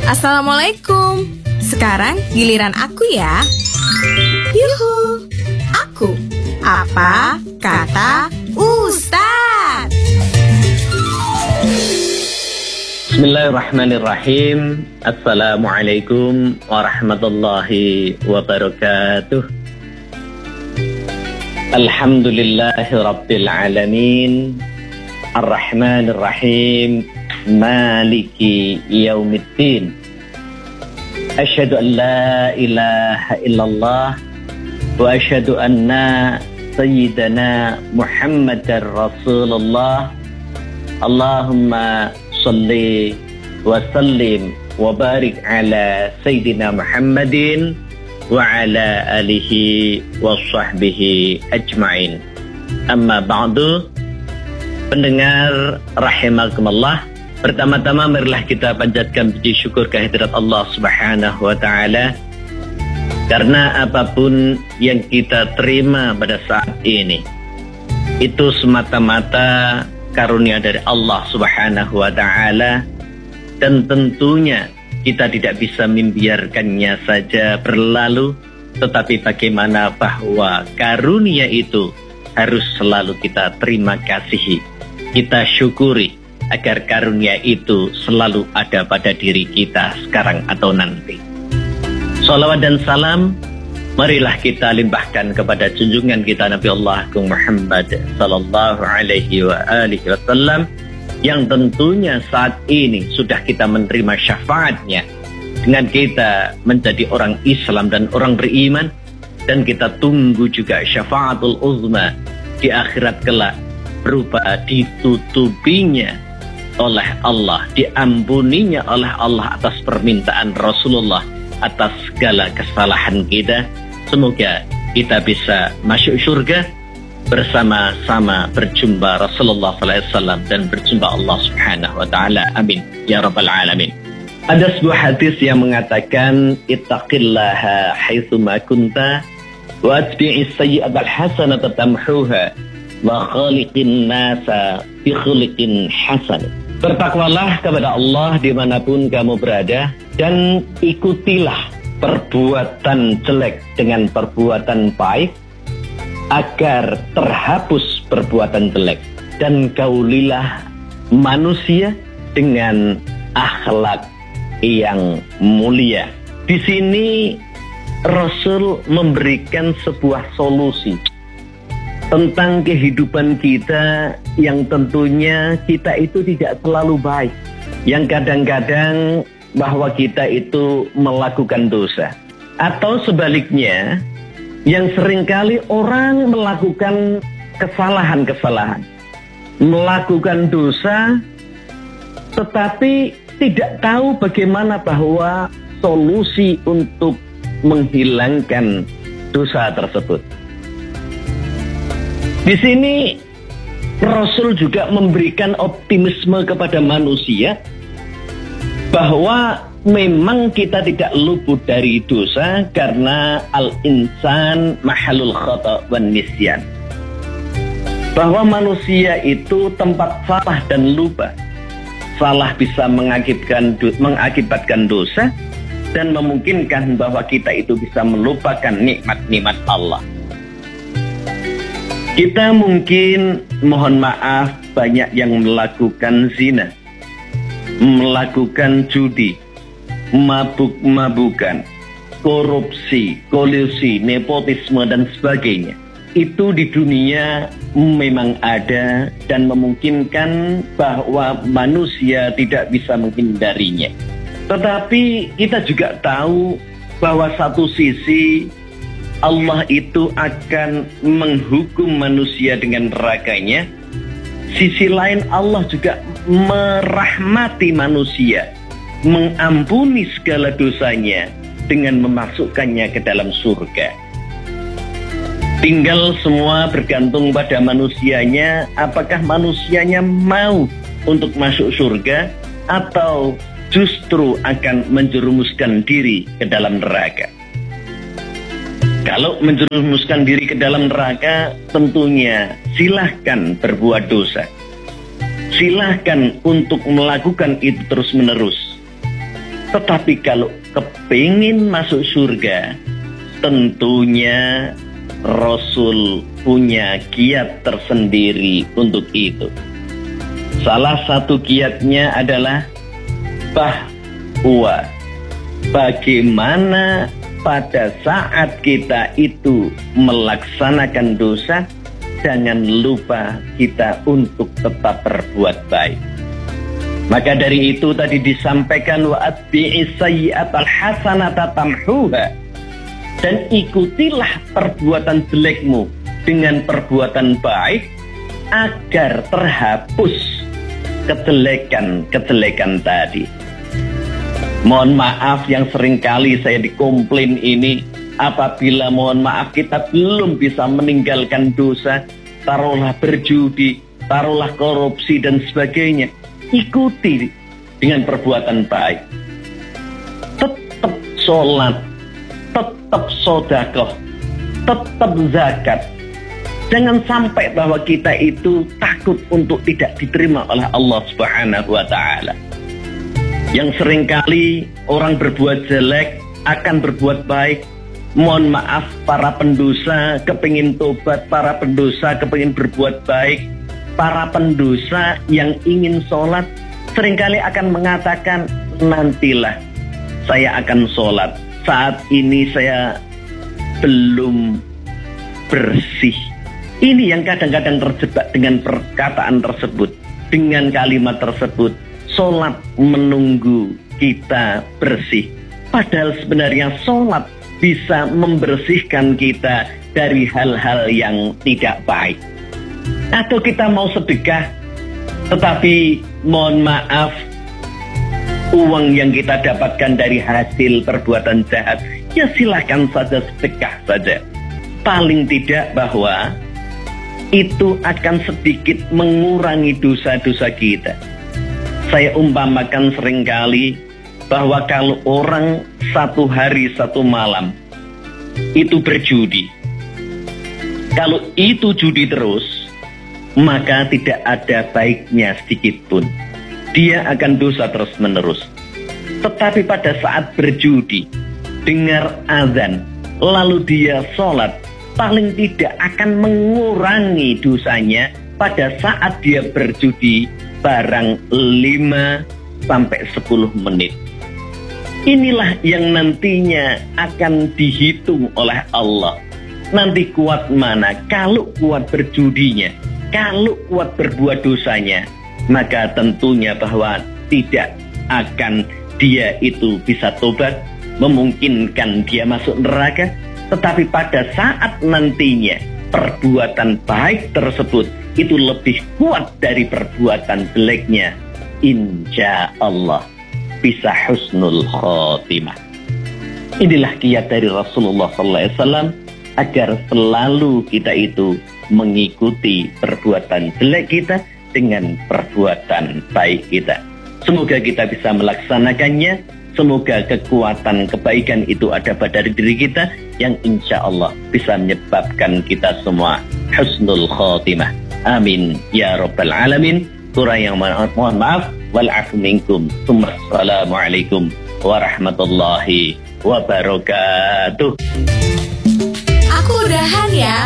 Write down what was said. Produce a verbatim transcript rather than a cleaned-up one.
Assalamualaikum. Sekarang giliran aku ya. Yuhu. Aku. Apa kata Ustaz? Bismillahirrahmanirrahim. Assalamualaikum warahmatullahi wabarakatuh. Alhamdulillahi rabbil alamin. Ar-Rahmanir-Rahim. Maliki yaumiddin. Asyhadu an la ilaha illallah wa asyhadu anna sayyidana Muhammadar Rasulullah. Allahumma salli wa sallim wa barik ala sayyidina Muhammadin wa ala alihi wa sahbihi ajma'in. Amma ba'du. Pendengar rahimakumullah, pertama-tama marilah kita panjatkan puji syukur kehadirat Allah Subhanahu wa taala, karena apapun yang kita terima pada saat ini itu semata-mata karunia dari Allah Subhanahu wa taala, dan tentunya kita tidak bisa membiarkannya saja berlalu, tetapi bagaimana bahwa karunia itu harus selalu kita terima kasihi, kita syukuri agar karunia itu selalu ada pada diri kita sekarang atau nanti. Salawat dan salam marilah kita limpahkan kepada junjungan kita Nabi Allah Muhammad sallallahu alaihi wa alihi wasallam, yang tentunya saat ini sudah kita menerima syafaatnya dengan kita menjadi orang Islam dan orang beriman, dan kita tunggu juga syafaatul uzma di akhirat kelak berupa ditutupinya oleh Allah, diampuninya oleh Allah atas permintaan Rasulullah atas segala kesalahan kita. Semoga kita bisa masuk surga bersama-sama berjumpa Rasulullah sallallahu alaihi wasallam dan berjumpa Allah Subhanahu wa taala. Amin ya rabbal alamin. Ada sebuah hadis yang mengatakan, ittaqillaha haitsu ma kunta wa atbi'is sayyi'atal hasanata tamhuha wa khaliqin nasa bi khuluqin hasan. Bertakwalah kepada Allah dimanapun kamu berada, dan ikutilah perbuatan jelek dengan perbuatan baik agar terhapus perbuatan jelek, dan gaulilah manusia dengan akhlak yang mulia. Di sini Rasul memberikan sebuah solusi tentang kehidupan kita yang tentunya kita itu tidak selalu baik, yang kadang-kadang bahwa kita itu melakukan dosa, atau sebaliknya yang seringkali orang melakukan kesalahan-kesalahan, melakukan dosa, tetapi tidak tahu bagaimana bahwa solusi untuk menghilangkan dosa tersebut. Di sini Rasul juga memberikan optimisme kepada manusia bahwa memang kita tidak luput dari dosa, karena al-insan mahalul khata' wan nisyan. Bahwa manusia itu tempat salah dan lupa. Salah bisa mengakibatkan mengakibatkan dosa, dan memungkinkan bahwa kita itu bisa melupakan nikmat-nikmat Allah. Kita mungkin, mohon maaf, banyak yang melakukan zina, melakukan judi, mabuk-mabukan, korupsi, kolusi, nepotisme, dan sebagainya. Itu di dunia memang ada, dan memungkinkan bahwa manusia tidak bisa menghindarinya. Tetapi kita juga tahu bahwa satu sisi Allah itu akan menghukum manusia dengan nerakanya. Sisi lain Allah juga merahmati manusia, mengampuni segala dosanya dengan memasukkannya ke dalam surga. Tinggal semua bergantung pada manusianya, apakah manusianya mau untuk masuk surga atau justru akan menjerumuskan diri ke dalam neraka. Kalau menjerumuskan diri ke dalam neraka, tentunya silahkan berbuat dosa. Silahkan untuk melakukan itu terus-menerus. Tetapi kalau kepingin masuk surga, tentunya Rasul punya kiat tersendiri untuk itu. Salah satu kiatnya adalah bahwa bagaimana pada saat kita itu melaksanakan dosa, jangan lupa kita untuk tetap berbuat baik. Maka dari itu tadi disampaikan wa atbi'is sayyi'atal hasanata tamhuha, dan ikutilah perbuatan jelekmu dengan perbuatan baik agar terhapus kejelekan-kejelekan tadi. Mohon maaf yang seringkali saya dikomplain ini, apabila mohon maaf kita belum bisa meninggalkan dosa, taruhlah berjudi, taruhlah korupsi dan sebagainya, ikuti dengan perbuatan baik. Tetap sholat, tetap sodakoh, tetap zakat. Jangan sampai bahwa kita itu takut untuk tidak diterima oleh Allah Subhanahu wa Ta'ala. Yang seringkali orang berbuat jelek akan berbuat baik. Mohon maaf, para pendosa kepingin tobat, para pendosa kepingin berbuat baik, para pendosa yang ingin sholat seringkali akan mengatakan, nantilah saya akan sholat, saat ini saya belum bersih. Ini yang kadang-kadang terjebak dengan perkataan tersebut, dengan kalimat tersebut, sholat menunggu kita bersih. Padahal sebenarnya sholat bisa membersihkan kita dari hal-hal yang tidak baik. Atau kita mau sedekah, tetapi mohon maaf, uang yang kita dapatkan dari hasil perbuatan jahat, ya silahkan saja sedekah saja. Paling tidak bahwa itu akan sedikit mengurangi dosa-dosa kita. Saya umpamakan seringkali bahwa kalau orang satu hari satu malam itu berjudi, kalau itu judi terus, maka tidak ada baiknya sedikit pun. Dia akan dosa terus menerus. Tetapi pada saat berjudi, dengar azan, lalu dia sholat, paling tidak akan mengurangi dosanya pada saat dia berjudi barang lima sampai sepuluh menit. Inilah yang nantinya akan dihitung oleh Allah. Nanti kuat mana? Kalau kuat berjudinya, kalau kuat berbuat dosanya, maka tentunya bahwa tidak akan dia itu bisa tobat, memungkinkan dia masuk neraka. Tetapi pada saat nantinya perbuatan baik tersebut itu lebih kuat dari perbuatan jeleknya, insya Allah bisa husnul khotimah. Inilah kiat dari Rasulullah sallallahu alaihi wasallam agar selalu kita itu mengikuti perbuatan jelek kita dengan perbuatan baik kita. Semoga kita bisa melaksanakannya. Semoga kekuatan kebaikan itu ada pada diri kita yang insya Allah bisa menyebabkan kita semua husnul khotimah. Amin ya rabbal alamin. Kurang yang mohon maaf. Wal'afu minkum. Assalamualaikum warahmatullahi wabarakatuh. Aku udahan ya.